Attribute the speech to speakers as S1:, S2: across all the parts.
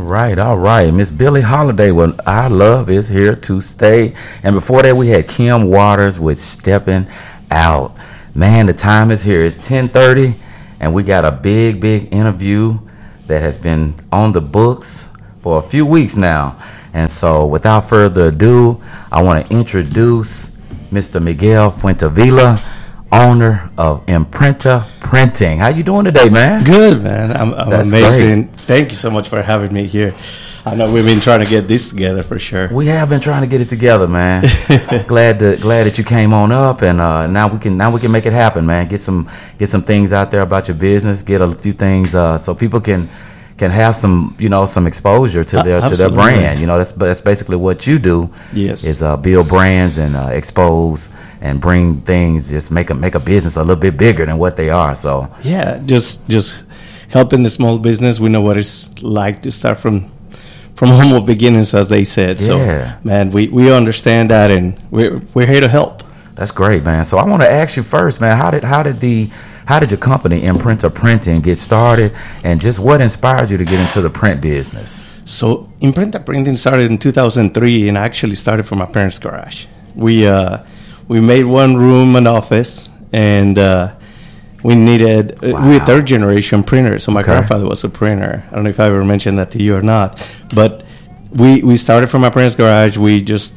S1: all right. Miss Billie Holiday, well, our love is here to stay. And before that, we had Kim Waters with Stepping Out. Man, the time is here. It's 10:30, and we got a big interview that has been on the books for a few weeks now. And so, without further ado, I want to introduce Mr. Miguel Fuentevilla, owner of Imprenta Printing. How you doing today, man?
S2: Good, man. I'm amazing.
S1: Great.
S2: Thank you so much for having me here. I know we've been trying to get this together for sure.
S1: We have been trying to get it together, man. glad that you came on up, and now we can make it happen, man. Get some things out there about your business. Get a few things so people can have some exposure to their brand. That's basically what you do.
S2: Yes,
S1: is build brands and expose and bring things, just make a business a little bit bigger than what they are. So
S2: yeah, just helping the small business. We know what it's like to start from humble beginnings, as they said. So man, we understand that, and we're here to help.
S1: That's great, man. So I want to ask you first, man, how did your company Imprenta Printing get started, and just what inspired you to get into the print business?
S2: So Imprenta Printing started in 2003, and I actually started from my parents' garage. We made one room an office, and we needed we're third generation printers. So my grandfather was a printer. I don't know if I ever mentioned that to you or not, but we started from my parents' garage. We just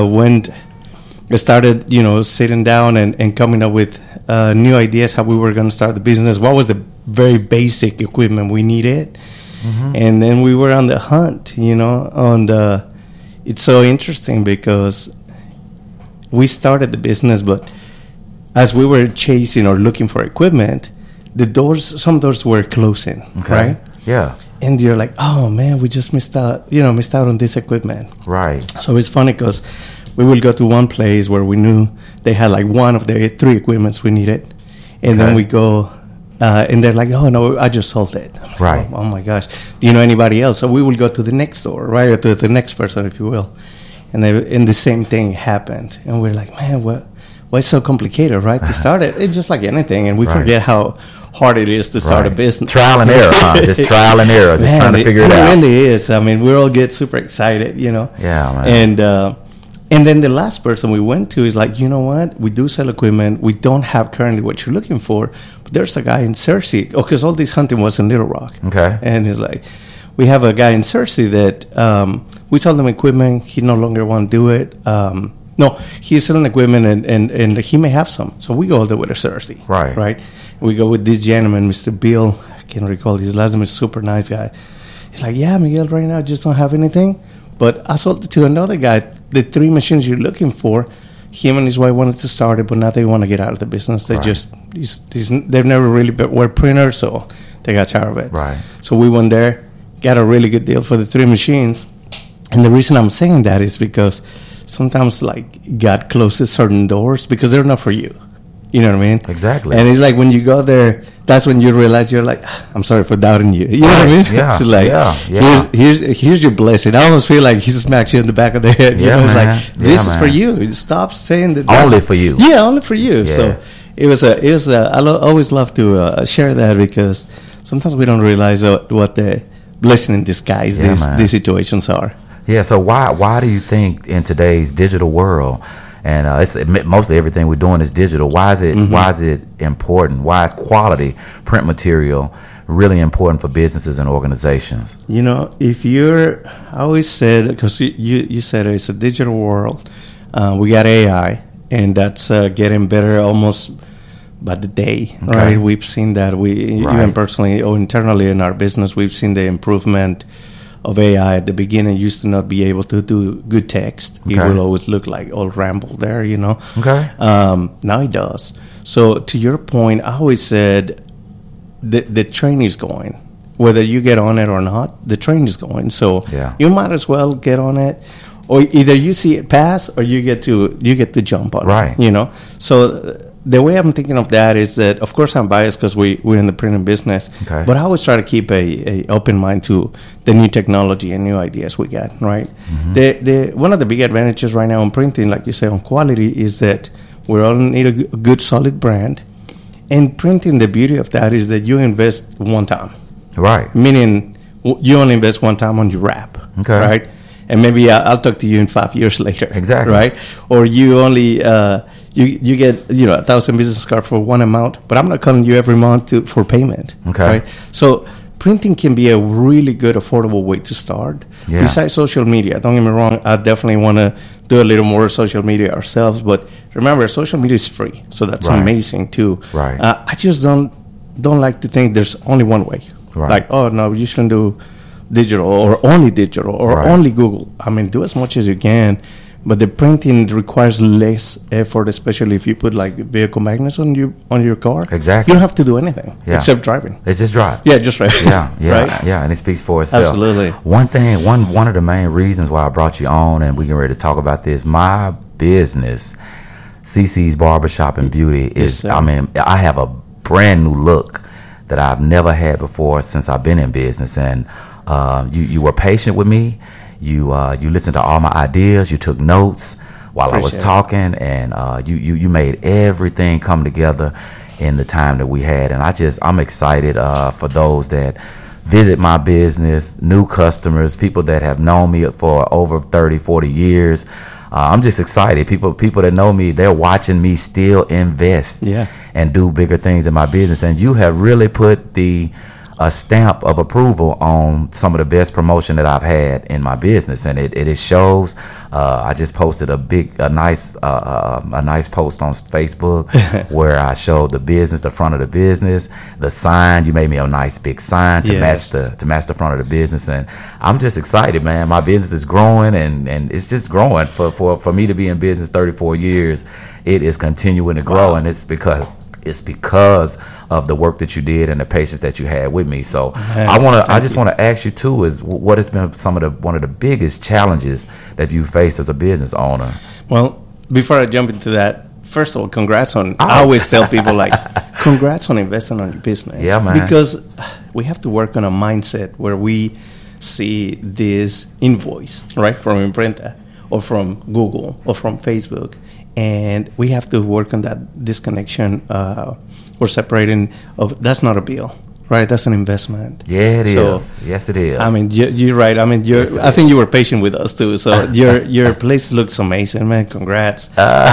S2: started sitting down and coming up with new ideas how we were going to start the business. What was the very basic equipment we needed, and then we were on the hunt. And it's so interesting because we started the business, but as we were chasing or looking for equipment, some doors were closing, right?
S1: Yeah.
S2: And you're like, oh man, we just missed out on this equipment.
S1: Right.
S2: So it's funny because we will go to one place where we knew they had like one of the three equipments we needed, and then we go, and they're like, oh no, I just sold it.
S1: Right.
S2: Oh my gosh, do you know anybody else? So we will go to the next door, right, or to the next person, if you will. And the same thing happened, and we're like, man, why it's so complicated, right? To start it, it's just like anything, and we forget how hard it is to start a business.
S1: Trial and error, huh? Just trial and error, just trying to figure it out.
S2: It really is. I mean, we all get super excited,
S1: Yeah, man.
S2: And then the last person we went to is like, you know what? We do sell equipment. We don't have currently what you're looking for, but there's a guy in Searcy. Oh, because all this hunting was in Little Rock.
S1: Okay.
S2: And he's like, we have a guy in Searcy that we sell them equipment. He no longer want to do it. No, he's selling equipment, and he may have some. So we go there with a Searcy. Right. We go with this gentleman, Mr. Bill. I can't recall his last name. Is super nice guy. He's like, yeah, Miguel, right now I just don't have anything. But I sold it to another guy. The three machines you're looking for, him and his wife wanted to start it, but now they want to get out of the business. They they've never really were printers, so they got tired of it.
S1: Right.
S2: So we went there, got a really good deal for the three machines. And the reason I'm saying that is because sometimes, like, God closes certain doors because they're not for you. You know what I mean?
S1: Exactly.
S2: And it's like when you go there, that's when you realize you're like, I'm sorry for doubting you. You know what I mean?
S1: Yeah.
S2: It's like, here's your blessing. I almost feel like he smacks you in the back of the head. You know, it's like, this is for you. Stop saying that.
S1: Only for you.
S2: Yeah, only for you.
S1: Yeah.
S2: So I always love to share that because sometimes we don't realize what the blessing in disguise these situations are.
S1: Yeah. So why do you think in today's digital world, and it's mostly everything we're doing is digital, why is it important? Why is quality print material really important for businesses and organizations?
S2: I always said, because you said it's a digital world, we got AI, and that's getting better almost by the day, right? We've seen that. Even personally or internally in our business, we've seen the improvement of AI. At the beginning, used to not be able to do good text. It will always look like all ramble there, Now it does. So to your point, I always said the train is going. Whether you get on it or not, the train is going. So you might as well get on it, or either you see it pass or you get to jump on it. So the way I'm thinking of that is that, of course, I'm biased because we're in the printing business, but I always try to keep a open mind to the new technology and new ideas we get, right? Mm-hmm. One of the big advantages right now in printing, like you say, on quality, is that we all need a good, solid brand. And printing, the beauty of that is that you invest one time.
S1: Right.
S2: Meaning, you only invest one time on your wrap,
S1: Okay.
S2: right? And maybe I'll talk to you in 5 years later.
S1: Exactly.
S2: Right? Or you only you get 1,000 business cards for one amount, but I'm not calling you every month for payment.
S1: Okay.
S2: Right? So printing can be a really good, affordable way to start.
S1: Yeah.
S2: Besides social media, don't get me wrong, I definitely want to do a little more social media ourselves. But remember, social media is free, so that's
S1: Right.
S2: amazing too.
S1: Right.
S2: I just don't like to think there's only one way.
S1: Right.
S2: Like, oh no, you shouldn't do digital or
S1: Right.
S2: only Google. I mean, do as much as you can. But the printing requires less effort, especially if you put like vehicle magnets on your car.
S1: Exactly.
S2: You don't have to do anything
S1: Yeah.
S2: except driving.
S1: It's just drive.
S2: Yeah, just right.
S1: Yeah,
S2: Right?
S1: yeah, and it speaks for itself.
S2: Absolutely.
S1: One of the main reasons why I brought you on, and we get ready to talk about this. My business, CC's Barbershop and Beauty, is.
S2: sir.
S1: I mean, I have a brand new look that I've never had before since I've been in business, and you were patient with me. You listened to all my ideas. You took notes while I was
S2: Appreciate it.
S1: talking, and you made everything come together in the time that we had. And I'm excited for those that visit my business, new customers, people that have known me for over 30, 40 years. I'm just excited. People that know me, they're watching me still invest
S2: Yeah.
S1: and do bigger things in my business. And you have really put a stamp of approval on some of the best promotion that I've had in my business, and it shows. I just posted a nice post on Facebook where I showed the front of the business, the sign. You made me a nice big sign to
S2: Yes.
S1: match the front of the business, and I'm just excited, man. My business is growing, and it's just growing. For me to be in business 34 years, it is continuing to grow, and it's because of the work that you did and the patience that you had with me. So I just want to ask you too, is what has been one of the biggest challenges that you faced as a business owner?
S2: Well, before I jump into that, first of all, congrats on. I always tell people like, congrats on investing on your business.
S1: Yeah, man.
S2: Because we have to work on a mindset where we see this invoice, right, from Imprenta or from Google or from Facebook, and we have to work on that disconnection or separating of that's not a bill, right? That's an investment.
S1: Yeah, it
S2: So,
S1: is. Yes, it is.
S2: I mean, you're right. I mean, I think you were patient with us too. So your place looks amazing, man. Congrats.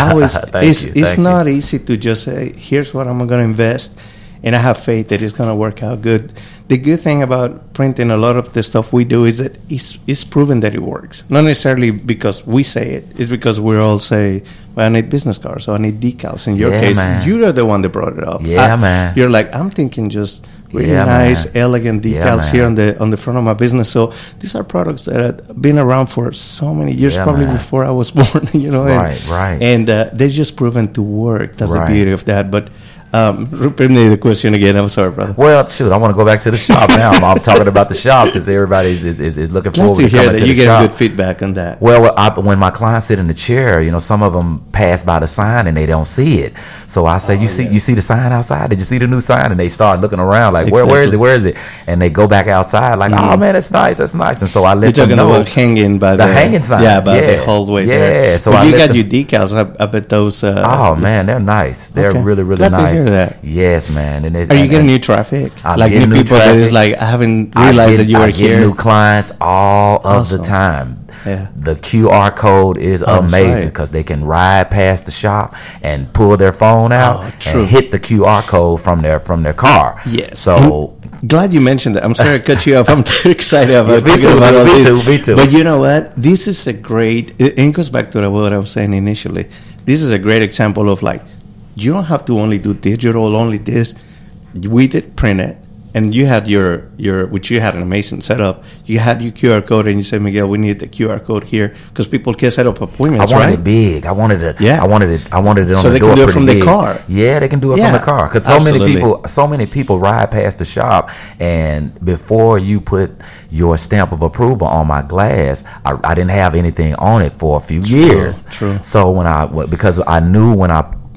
S2: It's not easy to just say, here's what I'm going to invest, and I have faith that it's going to work out good. The good thing about printing, a lot of the stuff we do is that it's proven that it works. Not necessarily because we say it. It's because we all say, well, I need business cards, or I need decals. In your case,
S1: man.
S2: you are the one that brought it up.
S1: Yeah, man.
S2: You're like, I'm thinking just really
S1: Yeah,
S2: nice,
S1: man.
S2: elegant decals
S1: Yeah,
S2: here on the front of my business. So these are products that have been around for so many years,
S1: Yeah,
S2: probably
S1: man.
S2: before I was born.
S1: Right.
S2: And they're just proven to work. That's
S1: Right.
S2: the beauty of that. But repeat me the question again. I'm sorry, brother.
S1: Well, shoot, I want to go back to the shop now. I'm talking about the shop since everybody is looking
S2: Glad
S1: forward
S2: to
S1: to
S2: hear
S1: coming
S2: that
S1: to
S2: you
S1: the
S2: get
S1: shop.
S2: good feedback on that.
S1: Well, when my clients sit in the chair, some of them pass by the sign and they don't see it. So I say, you see the sign outside? Did you see the new sign? And they start looking around like, where is it? And they go back outside like, oh man, that's nice. And so I let
S2: You're
S1: them
S2: talking
S1: know.
S2: about hanging by the
S1: hanging sign.
S2: Yeah, by the
S1: Yeah.
S2: hallway
S1: Yeah,
S2: there.
S1: so
S2: But
S1: I
S2: you
S1: let
S2: got
S1: them-
S2: your decals. I bet those.
S1: Oh man, they're nice. They're
S2: Okay.
S1: really, really
S2: Glad to
S1: nice.
S2: hear that.
S1: Yes, man. And
S2: Are you getting new traffic?
S1: I'm
S2: Like new
S1: getting new
S2: people that
S1: traffic.
S2: is like, I haven't realized that you were
S1: I get
S2: here.
S1: new clients all of
S2: Awesome.
S1: the time.
S2: Yeah.
S1: The QR code is
S2: Oh, that's
S1: amazing
S2: right.
S1: because they can ride past the shop and pull their phone out
S2: Oh, true.
S1: and hit the QR code from their car.
S2: Yes.
S1: So
S2: Glad you mentioned that. I'm sorry I cut you off. I'm too excited about
S1: Yeah, me
S2: talking
S1: too,
S2: about all
S1: me
S2: this.
S1: too, me too.
S2: But you know what? This is a great. It goes back to what I was saying initially. This is a great example of like, you don't have to only do digital, only this. We did print it, and you had your which you had an amazing setup. You had your QR code, and you said, Miguel, we need the QR code here because people can set up
S1: I
S2: appointments,
S1: wanted
S2: right?
S1: it big. I wanted it.
S2: Yeah.
S1: I wanted it on
S2: So
S1: the
S2: they
S1: door
S2: can do it
S1: pretty
S2: from the
S1: big.
S2: car.
S1: Yeah, they can do it
S2: Yeah,
S1: from the car because
S2: absolutely.
S1: so many people ride past the shop, and before you put your stamp of approval on my glass, I didn't have anything on it for a few years.
S2: True.
S1: So because I knew when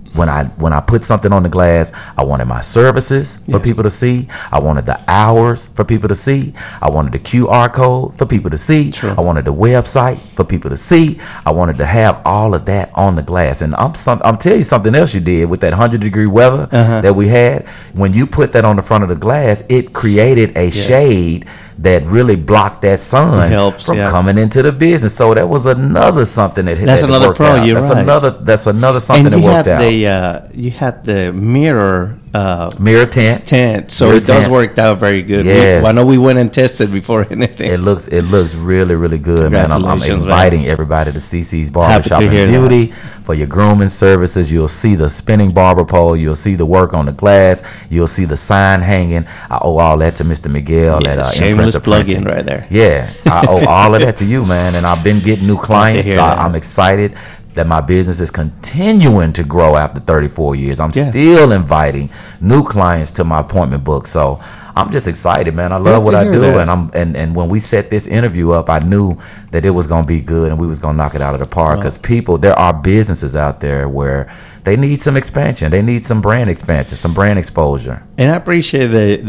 S1: I put something on the glass, I wanted my services for
S2: Yes.
S1: people to see. I wanted the hours for people to see. I wanted the QR code for people to see.
S2: True.
S1: I wanted the website for people to see. I wanted to have all of that on the glass. And I'm telling you something else you did with that 100-degree weather that we had. When you put that on the front of the glass, it created a shade that really block that sun
S2: Helps,
S1: from
S2: yeah.
S1: coming into the business. So that was another something that
S2: That's
S1: that
S2: another
S1: worked
S2: pro.
S1: out.
S2: You're
S1: That's
S2: right.
S1: That's another something
S2: And
S1: that
S2: you
S1: worked
S2: had
S1: out.
S2: you had the mirror
S1: Mirror tent.
S2: tent, so
S1: Mirror
S2: it does
S1: tent.
S2: work out very good.
S1: Yes.
S2: I know we went and tested before anything.
S1: It looks really, really good, man. I'm
S2: Congratulations,
S1: inviting everybody to CC's
S2: Happy
S1: Barbershop
S2: to
S1: and
S2: hear
S1: Beauty for your grooming services. You'll see the spinning barber pole. You'll see the work on the glass. You'll see the sign hanging. I owe all that to Mr. Miguel
S2: Yeah,
S1: at
S2: shameless
S1: Imprinter
S2: plug-in
S1: Printing.
S2: right there.
S1: Yeah, I owe all of that to you, man. And I've been getting new clients.
S2: hear
S1: So
S2: that.
S1: I'm excited that my business is continuing to grow after 34 years. I'm
S2: Yeah.
S1: still inviting new clients to my appointment book. So I'm just excited, man. I love
S2: Good
S1: what
S2: to
S1: I
S2: hear
S1: do,
S2: that.
S1: and when we set this interview up, I knew that it was going to be good and we was going to knock it out of the park. Because there are businesses out there where they need some expansion. They need some brand expansion, some brand exposure.
S2: And I appreciate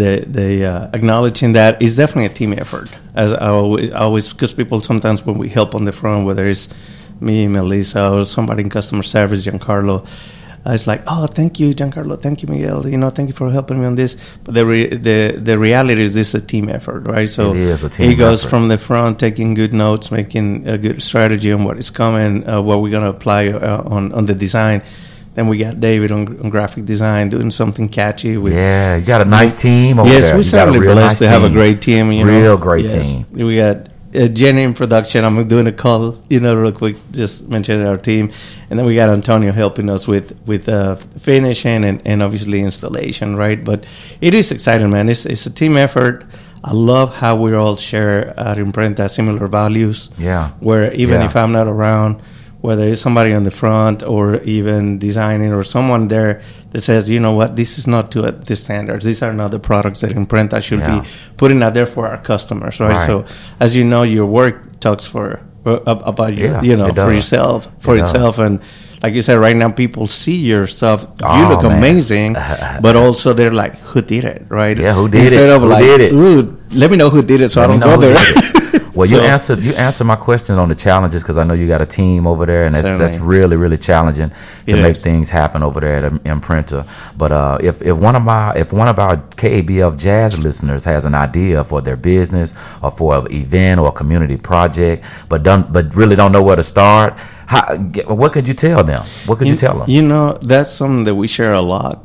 S2: the acknowledging that it's definitely a team effort. As I always, because people sometimes when we help on the front, whether it's me, Melissa, or somebody in customer service, Giancarlo, it's like, oh, thank you, Giancarlo, thank you, Miguel, thank you for helping me on this. But the reality is this is a team effort, right? So
S1: It is a team
S2: he goes
S1: effort.
S2: from the front, taking good notes, making a good strategy on what is coming, what we're going to apply on the design. Then we got David on graphic design doing something catchy. With
S1: Yeah, you got a nice team over
S2: yes,
S1: there.
S2: we're
S1: You got a
S2: certainly
S1: real
S2: blessed
S1: nice
S2: to have a
S1: team.
S2: great team.
S1: Real great
S2: Yes.
S1: team.
S2: We got Jenny in production. I'm doing a call, real quick, just mentioning our team, and then we got Antonio helping us with finishing and obviously installation, right? But it is exciting, man. It's a team effort. I love how we all share at Imprenta similar values.
S1: Yeah.
S2: Where even
S1: Yeah.
S2: if I'm not around, whether it's somebody on the front or even designing or someone there that says, you know what, this is not to the standards. These are not the products that Imprenta should
S1: Yeah.
S2: be putting out there for our customers, right?
S1: Right.
S2: So, as you know, your work talks about you,
S1: Yeah, it
S2: for
S1: does.
S2: yourself,
S1: It does.
S2: and like you said, right now people see your stuff. You
S1: Oh,
S2: look
S1: man.
S2: amazing, but also they're like, who did it, right?
S1: Yeah, who did
S2: Instead
S1: it?
S2: of
S1: Who
S2: like,
S1: did it?
S2: ooh, let me know who did it, so
S1: Let
S2: I
S1: me
S2: don't
S1: know
S2: go
S1: who
S2: there.
S1: did it. Well,
S2: So-
S1: you answered my question on the challenges because I know you got a team over there, and that's
S2: Certainly.
S1: really, really challenging to
S2: It
S1: make
S2: is.
S1: things happen over there at Imprinter. But if one of our KABF Jazz listeners has an idea for their business or for an event or a community project, but really don't know where to start, what could you tell them? What could you tell them?
S2: That's something that we share a lot.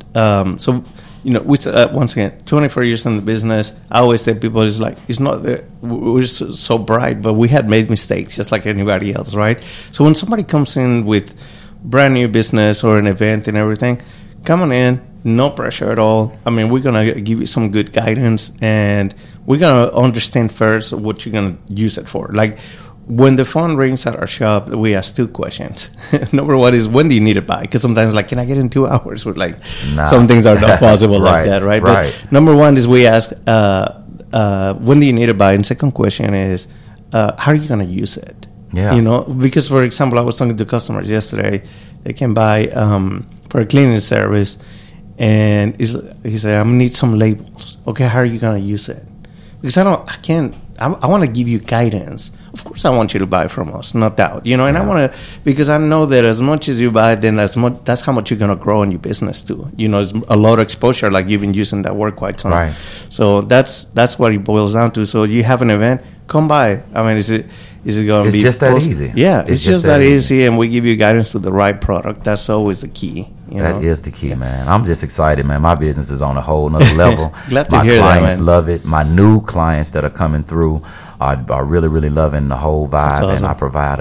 S2: We once again 24 years in the business. I always tell people it's not that we're so bright, but we had made mistakes just like anybody else, right? So when somebody comes in with brand new business or an event and everything, come on in, no pressure at all. I mean, we're gonna give you some good guidance, and we're gonna understand first what you're gonna use it for. Like, when the phone rings at our shop, we ask two questions. Number one is, when do you need it by? Because sometimes, can I get in 2 hours? We're like,
S1: Nah.
S2: some things are not possible like
S1: Right,
S2: that, right?
S1: right.
S2: But number one is we ask, when do you need it by? And second question is, how are you going to use it?
S1: Yeah.
S2: Because, for example, I was talking to customers yesterday. They came by for a cleaning service, and he said, I need some labels. Okay, how are you going to use it? Because I want to give you guidance. Of course, I want you to buy from us, no doubt. And I want to, because I know that as much as you buy, then that's how much you're going to grow in your business too. It's a lot of exposure, like you've been using that word quite some.
S1: Right.
S2: So that's what it boils down to. So you have an event, come by. I mean, is it going to
S1: It's
S2: be
S1: just that easy.
S2: Yeah, it's just that easy, and we give you guidance to the right product. That's always the key.
S1: That is the key, man. I'm just excited, man. My business is on a whole nother level.
S2: Glad to
S1: My
S2: hear that,
S1: clients
S2: man.
S1: love it. My new clients that are coming through are really, really loving the whole vibe,
S2: That's awesome.
S1: and I provide a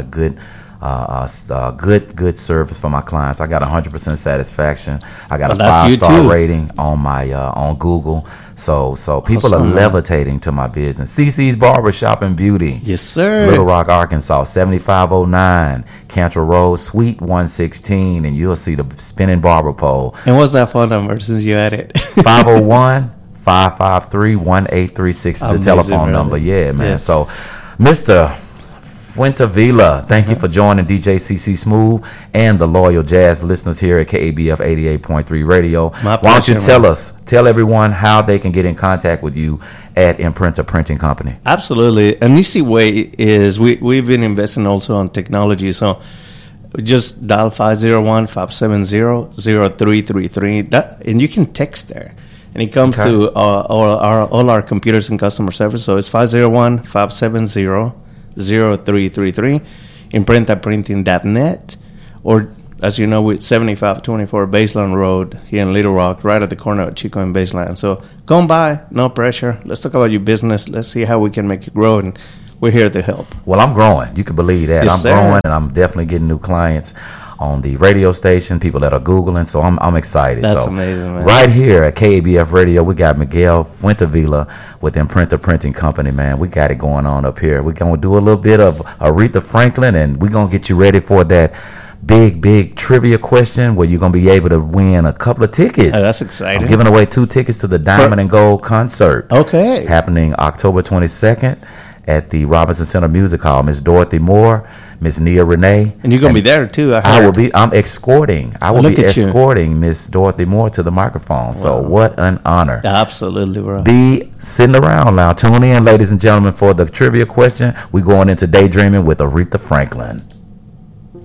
S1: good service for my clients. I got 100% satisfaction. I got
S2: Well,
S1: a
S2: that's you
S1: 5-star
S2: too.
S1: rating on my on Google. So people
S2: Awesome,
S1: are
S2: man.
S1: levitating to my business. CC's Barbershop and Beauty.
S2: Yes, sir.
S1: Little Rock, Arkansas, 7509 Cantrell Road, Suite 116, and you'll see the spinning barber pole.
S2: And what's that phone number since you had it?
S1: 501-553-1836 is the
S2: Amazing,
S1: telephone
S2: brother.
S1: number. Yeah, man.
S2: Yes.
S1: So, Mr. Fuentevilla, thank you for joining DJ CC Smooth and the loyal jazz listeners here at KABF 88.3 Radio.
S2: My
S1: Why don't you
S2: pleasure,
S1: tell everyone how they can get in contact with you at Imprinter Printing Company?
S2: Absolutely. An easy way is we've been investing also on technology. So just dial 501-570-0333. And you can text there. And it comes to all our computers and customer service. So it's 501-570-0333. ImprentaPrinting.net. Or, as you know, with 7524 Baseline Road here in Little Rock, right at the corner of Chico and Baseline. So come by, no pressure. Let's talk about your business. Let's see how we can make it grow, and we're here to help.
S1: Well, I'm growing. You can believe that.
S2: Yes,
S1: I'm growing, and I'm definitely getting new clients on the radio station, people that are Googling, so I'm excited.
S2: That's amazing, man.
S1: Right here at KABF Radio, we got Miguel Fuentevilla with Imprenta Printing Company, man. We got it going on up here. We're going to do a little bit of Aretha Franklin, and we're going to get you ready for that big trivia question where you're going to be able to win a couple of tickets.
S2: Oh, that's exciting.
S1: I'm giving away 2 tickets to the Diamond and Gold concert.
S2: Okay.
S1: Happening October 22nd at the Robinson Center Music Hall. Miss Dorothy Moore, Miss Nia Renee.
S2: And you're going to be there, too.
S1: I'm escorting. I will be escorting Miss Dorothy Moore to the microphone. Wow. So what an honor.
S2: Absolutely, bro.
S1: Be sitting around now. Tune in, ladies and gentlemen, for the trivia question. We're going into Daydreaming with Aretha Franklin.